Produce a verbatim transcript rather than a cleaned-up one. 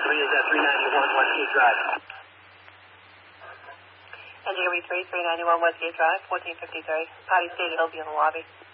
three is at three ninety-one Westgate Drive. Engine three, three ninety-one Westgate Drive, fourteen fifty-three. Potty stated he'll be in the lobby.